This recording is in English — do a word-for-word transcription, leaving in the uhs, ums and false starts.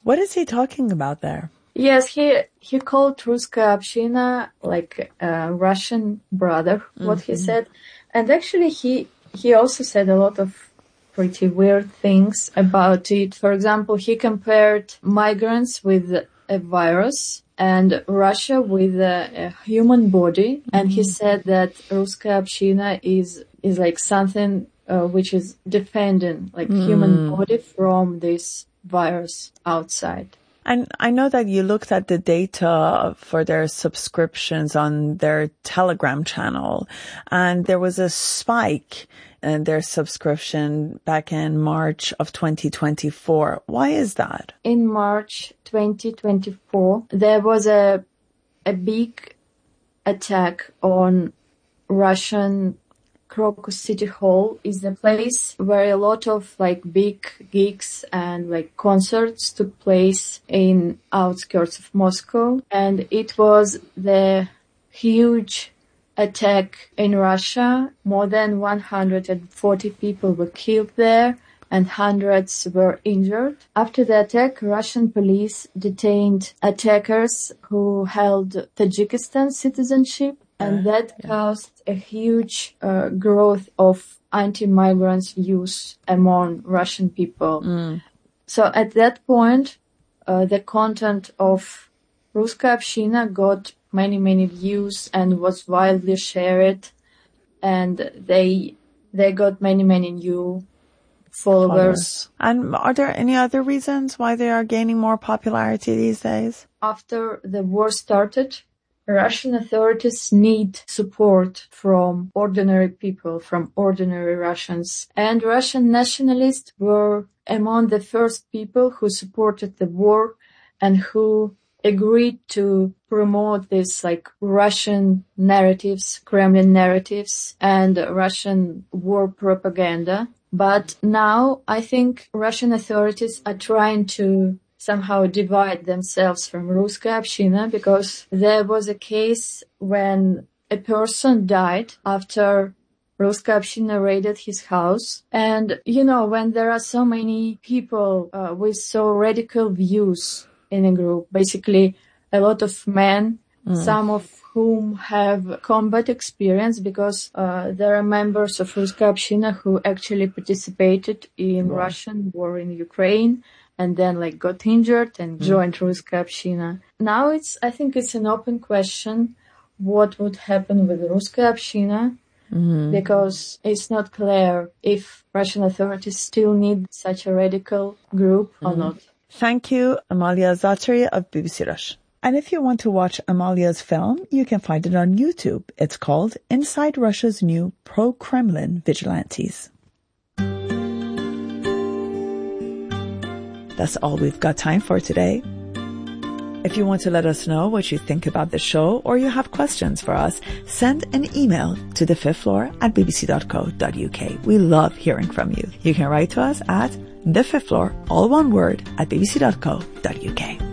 What is he talking about there? Yes, he he called Ruskaya Общina like a Russian brother, what mm-hmm. he said. And actually he he also said a lot of pretty weird things about it. For example, he compared migrants with a virus and Russia with a, a human body. Mm-hmm. And he said that Ruskaya Общina is is like something uh, which is defending like mm. human body from this virus outside. And I know that you looked at the data for their subscriptions on their Telegram channel, and there was a spike in their subscription back in March of twenty twenty-four. Why is that? In March twenty twenty-four, there was a a big attack on Russian Crocus City Hall. Is the place where a lot of like big gigs and like concerts took place in outskirts of Moscow. And it was the huge attack in Russia. More than one hundred forty people were killed there and hundreds were injured. After the attack, Russian police detained attackers who held Tajikistan citizenship. And that yeah. caused a huge uh, growth of anti-migrants use among Russian people. Mm. So at that point, uh, the content of Ruskaya Общina got many, many views and was widely shared. And they they got many, many new followers. followers. And are there any other reasons why they are gaining more popularity these days? After the war started, Russian authorities need support from ordinary people, from ordinary Russians. And Russian nationalists were among the first people who supported the war and who agreed to promote this like Russian narratives, Kremlin narratives, and Russian war propaganda. But now I think Russian authorities are trying to somehow divide themselves from Ruskaya Общina, because there was a case when a person died after Ruskaya Общina raided his house. And, you know, when there are so many people uh, with so radical views in a group, basically a lot of men, mm. some of whom have combat experience, because uh, there are members of Ruskaya Общina who actually participated in wow. Russian war in Ukraine, and then like got injured and joined mm. Ruskaya Общina. Now it's, I think it's an open question what would happen with Ruskaya Общina, mm. because it's not clear if Russian authorities still need such a radical group mm. or not. Thank you, Amalia Zaatari of B B C Rush. And if you want to watch Amalia's film, you can find it on YouTube. It's called Inside Russia's New Pro-Kremlin Vigilantes. That's all we've got time for today. If you want to let us know what you think about the show or you have questions for us, send an email to the fifth floor at b b c dot co dot u k. We love hearing from you. You can write to us at the fifth floor, all one word, at b b c dot co dot u k.